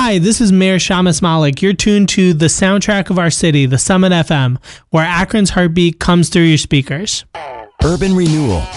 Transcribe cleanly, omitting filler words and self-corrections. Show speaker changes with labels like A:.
A: Hi, this is Mayor Shamus Malik. You're tuned to the soundtrack of our city, the Summit FM, where Akron's heartbeat comes through your speakers.
B: Urban renewal,